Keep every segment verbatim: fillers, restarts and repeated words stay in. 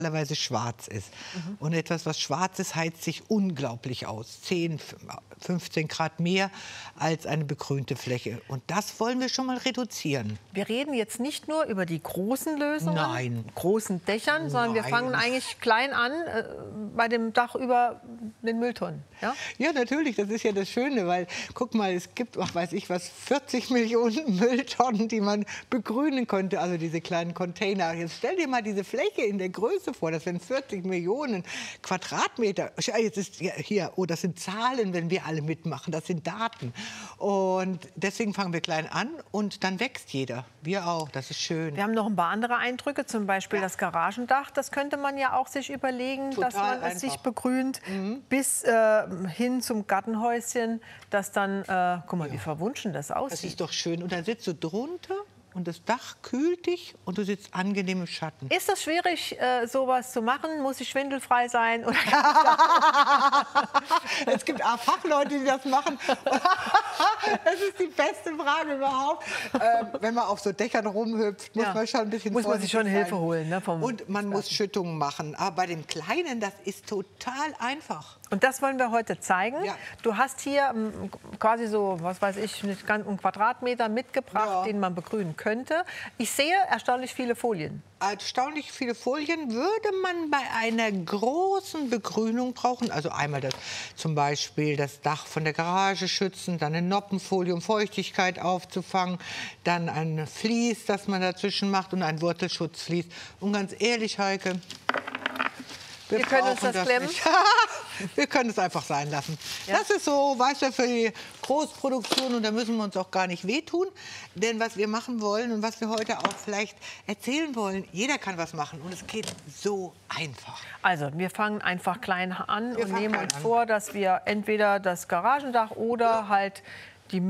normalerweise schwarz ist. Mhm. Und etwas, was schwarz ist, heizt sich unglaublich aus. zehn, fünfzehn Grad mehr als eine begrünte Fläche. Und das wollen wir schon mal reduzieren. Wir reden jetzt nicht nur über die großen Lösungen, Nein. großen Dächern, sondern Nein. wir fangen eigentlich klein an äh, bei dem Dach über den Mülltonnen. Ja? Ja, natürlich, das ist ja das Schöne, weil, guck mal, es gibt, ach, weiß ich was, vierzig Millionen Mülltonnen, die man begrünen könnte, also diese kleinen Container. Jetzt stell dir mal diese Fläche in der Größe vor, das sind vierzig Millionen Quadratmeter. Jetzt ist hier, oh, das sind Zahlen, wenn wir alle mitmachen, das sind Daten. Und deswegen fangen wir klein an und dann wächst jeder. Wir auch, das ist schön. Wir haben noch ein paar andere Eindrücke, zum Beispiel ja. das Garagendach. Das könnte man ja auch sich überlegen, Total dass man es einfach. sich begrünt, mhm. bis äh, hin zum Gartenhäuschen, dass dann, äh, guck mal, ja. wie verwunschen das aussieht. Das ist doch schön. Und dann sitzt du drunter und das Dach kühlt dich und du sitzt angenehm im Schatten. Ist das schwierig, äh, sowas zu machen? Muss ich schwindelfrei sein? Oder es gibt auch Fachleute, die das machen. Das ist die beste Frage überhaupt. Ähm, wenn man auf so Dächern rumhüpft, muss ja. man schon ein bisschen Muss man sich schon sein. Hilfe holen. Ne, vom und man muss Schüttungen machen. Aber bei dem Kleinen, das ist total einfach. Und das wollen wir heute zeigen. Ja. Du hast hier um, quasi so, was weiß ich, nicht ganz einen Quadratmeter mitgebracht, ja. den man begrünen könnte. Ich sehe erstaunlich viele Folien. Erstaunlich viele Folien würde man bei einer großen Begrünung brauchen. Also einmal das, zum Beispiel das Dach von der Garage schützen, dann eine Noppenfolie, um Feuchtigkeit aufzufangen, dann ein Vlies, das man dazwischen macht und ein Wurzelschutzvlies. Und ganz ehrlich, Heike, wir, wir können uns das, das klemmen. Wir können es einfach sein lassen. Ja. Das ist so, weißt du, für die Großproduktion und da müssen wir uns auch gar nicht wehtun. Denn was wir machen wollen und was wir heute auch vielleicht erzählen wollen, jeder kann was machen und es geht so einfach. Also wir fangen einfach klein an Wir und nehmen uns an. vor, dass wir entweder das Garagendach oder ja. halt die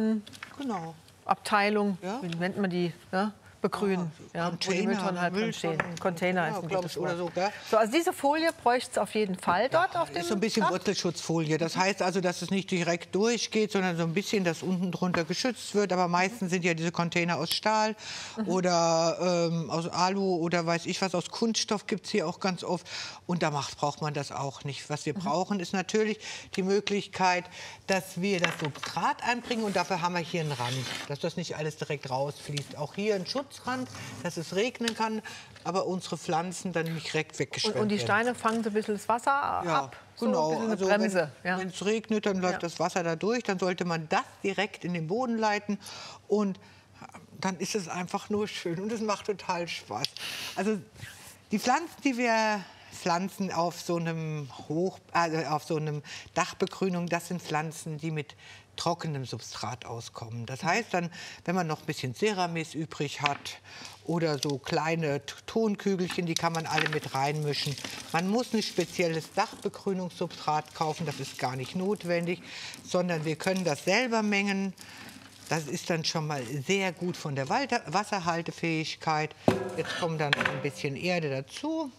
Mülltonnenabteilung, genau. ja. wie nennt man die, ne? begrünen. Ja, ja, Container, wo die Mülltonnen halt drin stehen. Container ja, ist ein glaub gutes ich, oder Wort. so, gell? So, also diese Folie bräuchte es auf jeden Fall dort ja, auf dem ist so ein bisschen Dach. Wurzelschutzfolie. Das heißt also, dass es nicht direkt durchgeht, sondern so ein bisschen, dass unten drunter geschützt wird. Aber meistens sind ja diese Container aus Stahl mhm. oder ähm, aus Alu oder weiß ich was, aus Kunststoff gibt es hier auch ganz oft. Und da macht, braucht man das auch nicht. Was wir mhm. brauchen, ist natürlich die Möglichkeit, dass wir das Substrat einbringen. Und dafür haben wir hier einen Rand, dass das nicht alles direkt rausfließt. Auch hier ein Schutzrand, dass es regnen kann, aber unsere Pflanzen dann nicht direkt weggeschwemmt werden. Und die Steine fangen so ein bisschen das Wasser ja, ab? Genau. So ein also Bremse. Wenn ja. es regnet, dann läuft ja. das Wasser da durch. Dann sollte man das direkt in den Boden leiten. Und dann ist es einfach nur schön. Und es macht total Spaß. Also die Pflanzen, die wir pflanzen auf so einem Hoch, also auf so einem Dachbegrünung, das sind Pflanzen, die mit trockenem Substrat auskommen. Das heißt dann, wenn man noch ein bisschen Ceramis übrig hat oder so kleine Tonkügelchen, die kann man alle mit reinmischen. Man muss ein spezielles Dachbegrünungssubstrat kaufen, das ist gar nicht notwendig, sondern wir können das selber mengen. Das ist dann schon mal sehr gut von der Wasserhaltefähigkeit. Jetzt kommt dann ein bisschen Erde dazu.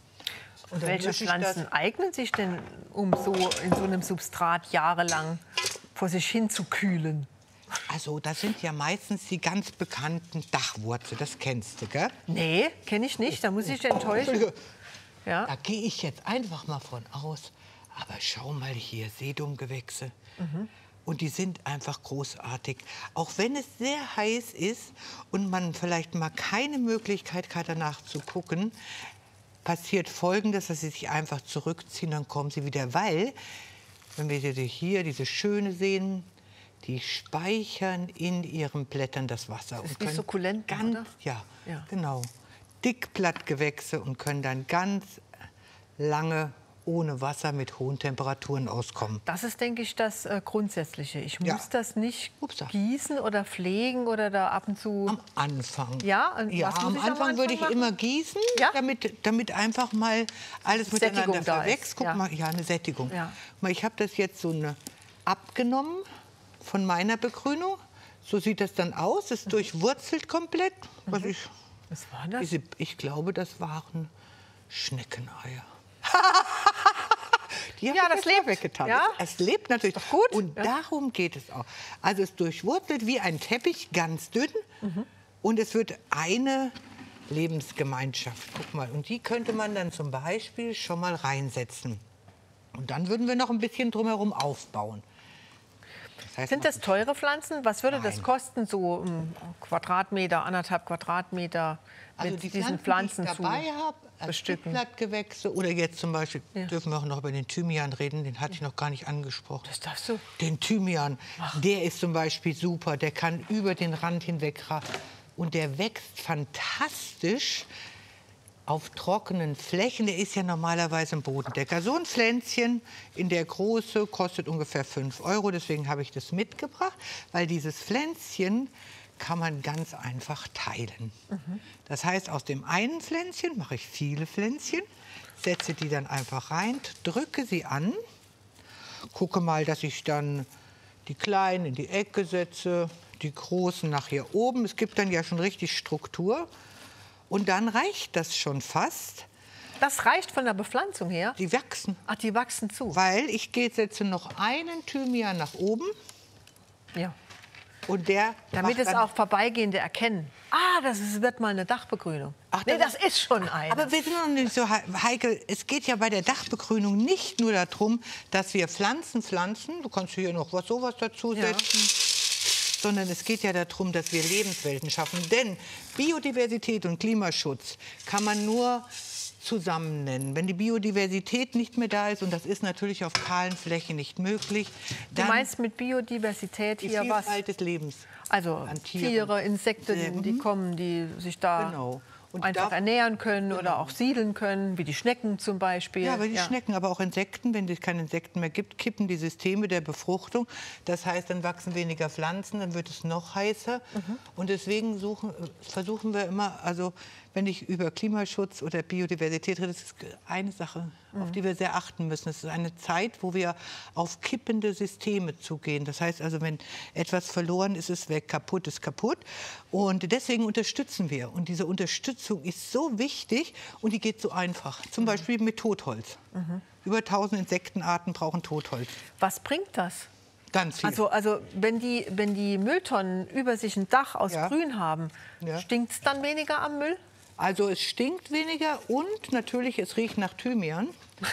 Und welche Pflanzen eignen sich denn, um so in so einem Substrat jahrelang vor sich hin zu kühlen? Also das sind ja meistens die ganz bekannten Dachwurzel, das kennst du, gell? Nee, kenne ich nicht, da muss ich dich enttäuschen. Ja? Da gehe ich jetzt einfach mal von aus. Aber schau mal hier, Sedumgewächse. Mhm. Und die sind einfach großartig. Auch wenn es sehr heiß ist und man vielleicht mal keine Möglichkeit hat, danach zu gucken, passiert Folgendes, dass sie sich einfach zurückziehen, dann kommen sie wieder, weil, wenn wir hier diese Schöne sehen, die speichern in ihren Blättern das Wasser. Das ist und wie Sukkulenten, ganz, oder? Ja, ja, genau. Dickblattgewächse und können dann ganz lange ohne Wasser mit hohen Temperaturen auskommen. Das ist, denke ich, das äh, Grundsätzliche. Ich muss ja. das nicht Upsa. gießen oder pflegen oder da ab und zu... Am Anfang. Ja, und ja was muss am, ich Anfang am Anfang würde ich machen? immer gießen, ja? damit, damit einfach mal alles Sättigung miteinander da verwächst. ist. Guck ja. mal, ja, eine Sättigung. Ja. Mal, ich habe das jetzt so eine abgenommen von meiner Begrünung. So sieht das dann aus. Es mhm. durchwurzelt komplett. Mhm. Was ich, was war das? Diese, ich glaube, das waren Schneckeneier. Die ja, das lebt. Weggetan. Ja? Es, es lebt natürlich. Doch gut. Und ja. darum geht es auch. Also es durchwurzelt wie ein Teppich, ganz dünn. Mhm. Und es wird eine Lebensgemeinschaft. Guck mal, und die könnte man dann zum Beispiel schon mal reinsetzen. Und dann würden wir noch ein bisschen drumherum aufbauen. Das heißt, sind das teure Pflanzen? Was würde Nein. das kosten, so ein Quadratmeter, anderthalb Quadratmeter also mit die diesen Pflanzen, Pflanzen die ich dabei habe, als Blattgewächse oder jetzt zum Beispiel, ja. dürfen wir auch noch über den Thymian reden, den hatte ich noch gar nicht angesprochen. Das darfst du. Den Thymian, Ach. der ist zum Beispiel super, der kann über den Rand hinweg und der wächst fantastisch auf trockenen Flächen. Der ist ja normalerweise ein Bodendecker. So ein Pflänzchen in der Größe kostet ungefähr fünf Euro. Deswegen habe ich das mitgebracht, weil dieses Pflänzchen kann man ganz einfach teilen. Mhm. Das heißt, aus dem einen Pflänzchen mache ich viele Pflänzchen, setze die dann einfach rein, drücke sie an, gucke mal, dass ich dann die kleinen in die Ecke setze, die großen nach hier oben. Es gibt dann ja schon richtig Struktur. Und dann reicht das schon fast. Das reicht von der Bepflanzung her? Die wachsen. Ach, die wachsen zu. Weil ich setze noch einen Thymian nach oben. Ja. Und der Damit es auch Vorbeigehende erkennen. Ah, das ist, wird mal eine Dachbegrünung. Ach, nee, das ist schon eine. Aber wir sind noch nicht so heikel. Es geht ja bei der Dachbegrünung nicht nur darum, dass wir Pflanzen pflanzen. Du kannst hier noch was, sowas dazu setzen. Ja. Sondern es geht ja darum, dass wir Lebenswelten schaffen. Denn Biodiversität und Klimaschutz kann man nur zusammen nennen. Wenn die Biodiversität nicht mehr da ist, und das ist natürlich auf kahlen Flächen nicht möglich, dann du meinst mit Biodiversität hier was? Die Vielfalt des Lebens. Also Tiere, Insekten, die kommen, die sich da genau. Und einfach da, ernähren können genau. oder auch siedeln können, wie die Schnecken zum Beispiel. Ja, aber die ja. Schnecken, aber auch Insekten. Wenn es keine Insekten mehr gibt, kippen die Systeme der Befruchtung. Das heißt, dann wachsen weniger Pflanzen, dann wird es noch heißer. Mhm. Und deswegen suchen, versuchen wir immer, also wenn ich über Klimaschutz oder Biodiversität rede, das ist eine Sache, mhm. auf die wir sehr achten müssen. Es ist eine Zeit, wo wir auf kippende Systeme zugehen. Das heißt also, wenn etwas verloren ist, ist es weg, kaputt ist kaputt. Und deswegen unterstützen wir. Und diese Unterstützung ist so wichtig und die geht so einfach. Zum mhm. Beispiel mit Totholz. Mhm. Über tausend Insektenarten brauchen Totholz. Was bringt das? Ganz viel. Also, also wenn, die, wenn die Mülltonnen über sich ein Dach aus ja. Grün haben, ja. stinkt es dann weniger am Müll? Also es stinkt weniger und natürlich, es riecht nach Thymian.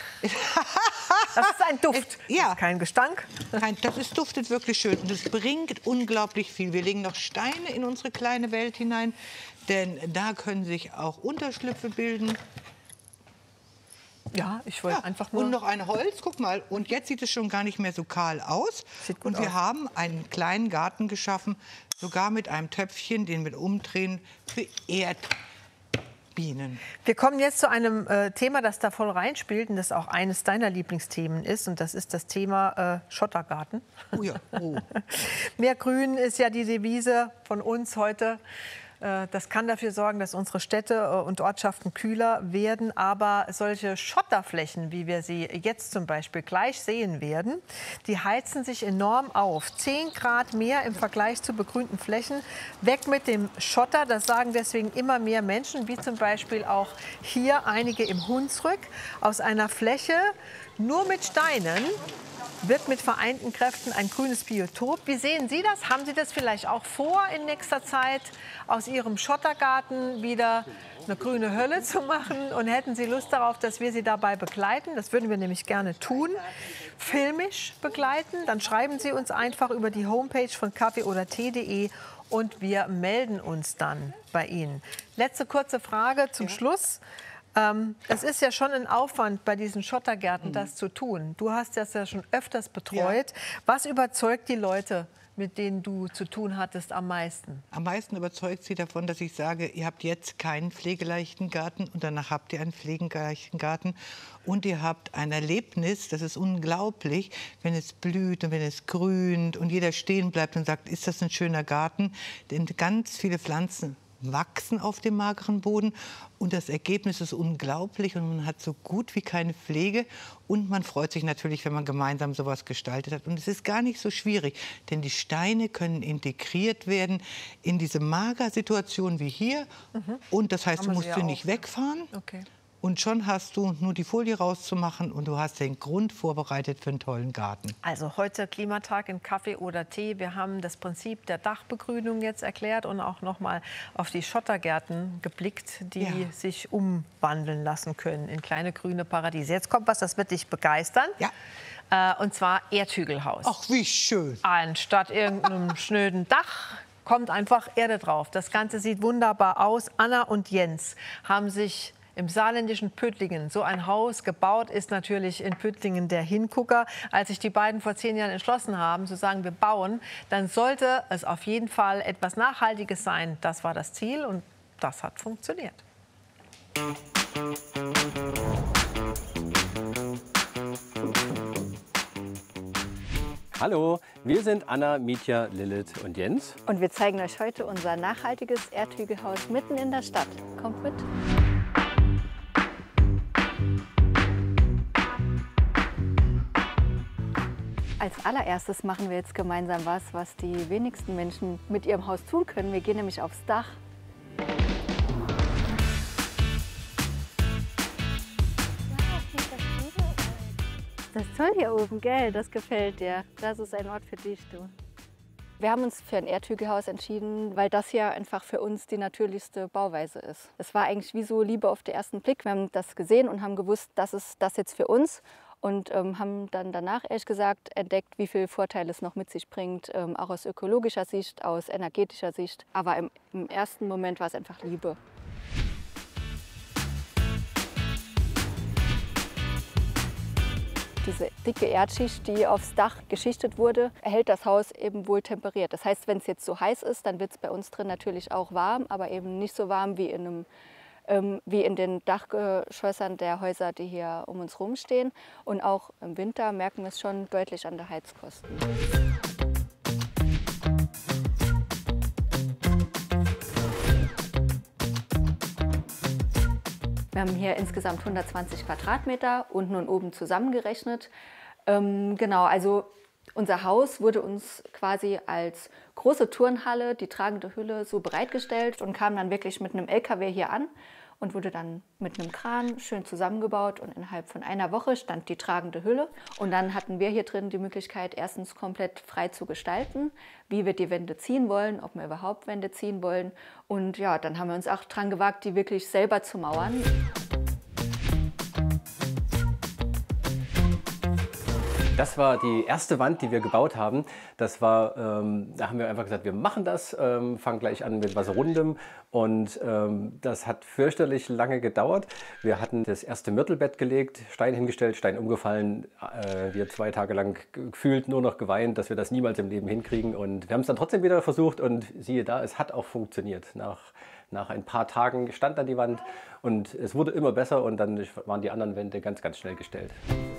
Das ist ein Duft, es, ja. Das ist kein Gestank. Nein, das ist, duftet wirklich schön und es bringt unglaublich viel. Wir legen noch Steine in unsere kleine Welt hinein, denn da können sich auch Unterschlüpfe bilden. Ja, ich wollte ja, einfach nur... Und noch ein Holz, guck mal. Und jetzt sieht es schon gar nicht mehr so kahl aus. Sieht gut und wir aus. haben einen kleinen Garten geschaffen, sogar mit einem Töpfchen, den wir umdrehen für Erdbienen. Wir kommen jetzt zu einem äh, Thema, das da voll reinspielt und das auch eines deiner Lieblingsthemen ist. Und das ist das Thema äh, Schottergarten. Oh ja, oh. Mehr Grün ist ja die Devise von uns heute. Das kann dafür sorgen, dass unsere Städte und Ortschaften kühler werden. Aber solche Schotterflächen, wie wir sie jetzt zum Beispiel gleich sehen werden, die heizen sich enorm auf. zehn Grad mehr im Vergleich zu begrünten Flächen. Weg mit dem Schotter, das sagen deswegen immer mehr Menschen, wie zum Beispiel auch hier einige im Hunsrück. Aus einer Fläche nur mit Steinen wird mit vereinten Kräften ein grünes Biotop. Wie sehen Sie das? Haben Sie das vielleicht auch vor, in nächster Zeit aus Ihrem Schottergarten wieder eine grüne Hölle zu machen? Und hätten Sie Lust darauf, dass wir Sie dabei begleiten? Das würden wir nämlich gerne tun. Filmisch begleiten. Dann schreiben Sie uns einfach über die Homepage von kaffee oder tee punkt de und wir melden uns dann bei Ihnen. Letzte kurze Frage zum Schluss. Es ist ja schon ein Aufwand, bei diesen Schottergärten das zu tun. Du hast das ja schon öfters betreut. Ja. Was überzeugt die Leute, mit denen du zu tun hattest, am meisten? Am meisten überzeugt sie davon, dass ich sage, ihr habt jetzt keinen pflegeleichten Garten und danach habt ihr einen pflegeleichten Garten. Und ihr habt ein Erlebnis, das ist unglaublich, wenn es blüht und wenn es grünt und jeder stehen bleibt und sagt, ist das ein schöner Garten? Denn ganz viele Pflanzen wachsen auf dem mageren Boden und das Ergebnis ist unglaublich und man hat so gut wie keine Pflege und man freut sich natürlich, wenn man gemeinsam sowas gestaltet hat. Und es ist gar nicht so schwierig, denn die Steine können integriert werden in diese Magersituation wie hier mhm. und das heißt, du musst sie nicht wegfahren. Okay. und schon hast du nur die Folie rauszumachen und du hast den Grund vorbereitet für einen tollen Garten. Also heute Klimatag in Kaffee oder Tee. Wir haben das Prinzip der Dachbegrünung jetzt erklärt und auch noch mal auf die Schottergärten geblickt, die Ja. sich umwandeln lassen können in kleine grüne Paradiese. Jetzt kommt was, das wird dich begeistern. Ja. Äh, und zwar Erdhügelhaus. Ach, wie schön. Anstatt irgendeinem schnöden Dach kommt einfach Erde drauf. Das Ganze sieht wunderbar aus. Anna und Jens haben sich im saarländischen Püttlingen so ein Haus gebaut, ist natürlich in Püttlingen der Hingucker. Als sich die beiden vor zehn Jahren entschlossen haben, zu sagen, wir bauen, dann sollte es auf jeden Fall etwas Nachhaltiges sein. Das war das Ziel und das hat funktioniert. Hallo, wir sind Anna, Mitja, Lilith und Jens. Und wir zeigen euch heute unser nachhaltiges Erdhügelhaus mitten in der Stadt. Kommt mit! Als allererstes machen wir jetzt gemeinsam was, was die wenigsten Menschen mit ihrem Haus tun können. Wir gehen nämlich aufs Dach. Das ist toll hier oben, gell? Das gefällt dir. Das ist ein Ort für dich, du. Wir haben uns für ein Erdhügelhaus entschieden, weil das hier einfach für uns die natürlichste Bauweise ist. Es war eigentlich wie so Liebe auf den ersten Blick. Wir haben das gesehen und haben gewusst, das ist das jetzt für uns. Und ähm, haben dann danach, ehrlich gesagt, entdeckt, wie viele Vorteile es noch mit sich bringt. Ähm, auch aus ökologischer Sicht, aus energetischer Sicht. Aber im, im ersten Moment war es einfach Liebe. Diese dicke Erdschicht, die aufs Dach geschichtet wurde, hält das Haus eben wohl temperiert. Das heißt, wenn es jetzt so heiß ist, dann wird es bei uns drin natürlich auch warm, aber eben nicht so warm wie in, einem, ähm, wie in den Dachgeschossern der Häuser, die hier um uns herum stehen. Und auch im Winter merken wir es schon deutlich an der Heizkosten. Wir haben hier insgesamt hundertzwanzig Quadratmeter, unten und oben zusammengerechnet. Ähm, genau, also unser Haus wurde uns quasi als große Turnhalle, die tragende Hülle, so bereitgestellt und kam dann wirklich mit einem L K W hier an und wurde dann mit einem Kran schön zusammengebaut und innerhalb von einer Woche stand die tragende Hülle. Und dann hatten wir hier drin die Möglichkeit, erstens komplett frei zu gestalten, wie wir die Wände ziehen wollen, ob wir überhaupt Wände ziehen wollen. Und ja, dann haben wir uns auch dran gewagt, die wirklich selber zu mauern. Das war die erste Wand, die wir gebaut haben. Das war, ähm, da haben wir einfach gesagt, wir machen das, ähm, fangen gleich an mit was Rundem. Und ähm, das hat fürchterlich lange gedauert. Wir hatten das erste Mörtelbett gelegt, Stein hingestellt, Stein umgefallen. Äh, wir zwei Tage lang gefühlt nur noch geweint, dass wir das niemals im Leben hinkriegen. Und wir haben es dann trotzdem wieder versucht und siehe da, es hat auch funktioniert. Nach, nach ein paar Tagen stand dann die Wand und es wurde immer besser und dann waren die anderen Wände ganz, ganz schnell gestellt.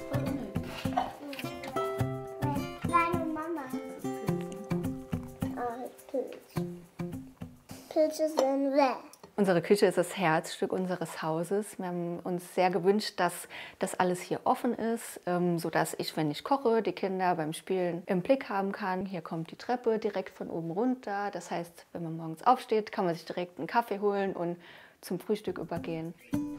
Pilze sind weg. Unsere Küche ist das Herzstück unseres Hauses. Wir haben uns sehr gewünscht, dass das alles hier offen ist, sodass ich, wenn ich koche, die Kinder beim Spielen im Blick haben kann. Hier kommt die Treppe direkt von oben runter. Das heißt, wenn man morgens aufsteht, kann man sich direkt einen Kaffee holen und zum Frühstück übergehen.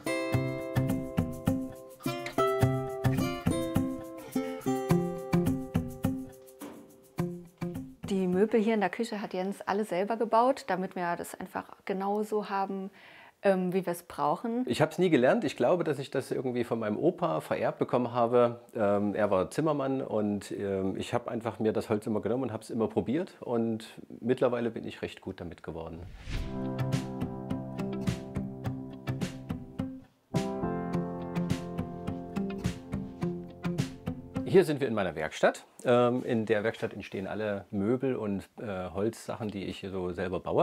Die Möbel hier in der Küche hat Jens alle selber gebaut, damit wir das einfach genauso haben, ähm, wie wir es brauchen. Ich habe es nie gelernt. Ich glaube, dass ich das irgendwie von meinem Opa vererbt bekommen habe. Ähm, er war Zimmermann und ähm, ich habe einfach mir das Holz immer genommen und habe es immer probiert. Und mittlerweile bin ich recht gut damit geworden. Hier sind wir in meiner Werkstatt. In der Werkstatt entstehen alle Möbel und Holzsachen, die ich hier so selber baue.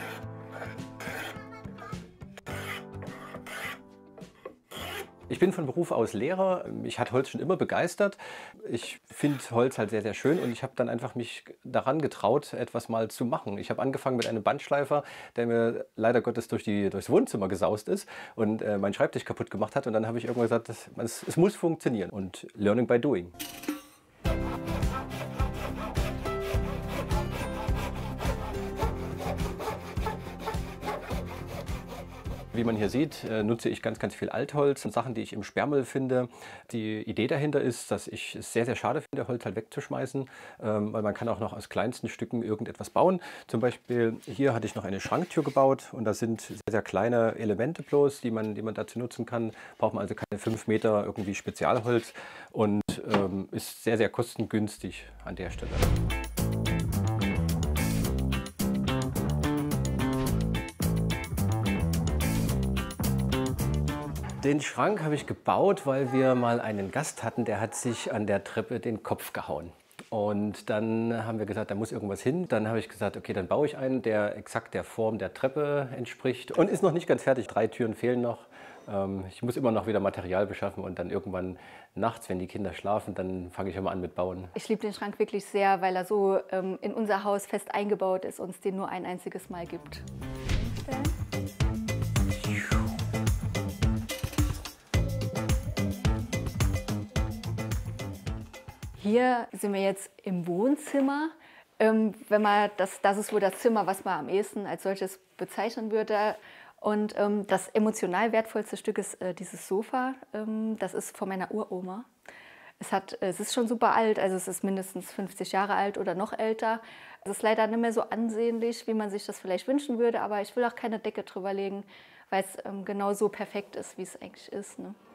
Ich bin von Beruf aus Lehrer. Mich hat Holz schon immer begeistert. Ich finde Holz halt sehr, sehr schön und ich habe dann einfach mich daran getraut, etwas mal zu machen. Ich habe angefangen mit einem Bandschleifer, der mir leider Gottes durch die, durchs Wohnzimmer gesaust ist und äh, meinen Schreibtisch kaputt gemacht hat. Und dann habe ich irgendwann gesagt, das, es, es muss funktionieren. Und learning by doing. Wie man hier sieht, äh, nutze ich ganz, ganz viel Altholz und Sachen, die ich im Sperrmüll finde. Die Idee dahinter ist, dass ich es sehr, sehr schade finde, Holz halt wegzuschmeißen, ähm, weil man kann auch noch aus kleinsten Stücken irgendetwas bauen. Zum Beispiel hier hatte ich noch eine Schranktür gebaut und da sind sehr, sehr kleine Elemente bloß, die man, die man dazu nutzen kann. Braucht man also keine fünf Meter irgendwie Spezialholz und ähm, ist sehr, sehr kostengünstig an der Stelle. Den Schrank habe ich gebaut, weil wir mal einen Gast hatten, der hat sich an der Treppe den Kopf gehauen. Und dann haben wir gesagt, da muss irgendwas hin. Dann habe ich gesagt, okay, dann baue ich einen, der exakt der Form der Treppe entspricht. Und ist noch nicht ganz fertig, drei Türen fehlen noch. Ähm, ich muss immer noch wieder Material beschaffen und dann irgendwann nachts, wenn die Kinder schlafen, dann fange ich immer an mit Bauen. Ich liebe den Schrank wirklich sehr, weil er so ähm, in unser Haus fest eingebaut ist und es den nur ein einziges Mal gibt. Hier sind wir jetzt im Wohnzimmer. Ähm, wenn man das, das ist wohl das Zimmer, was man am ehesten als solches bezeichnen würde. Und ähm, das emotional wertvollste Stück ist äh, dieses Sofa. Ähm, das ist von meiner Uroma. Es, hat, es ist schon super alt, also es ist mindestens fünfzig Jahre alt oder noch älter. Es ist leider nicht mehr so ansehnlich, wie man sich das vielleicht wünschen würde, aber ich will auch keine Decke drüber legen, weil es ähm, genau so perfekt ist, wie es eigentlich ist, ne?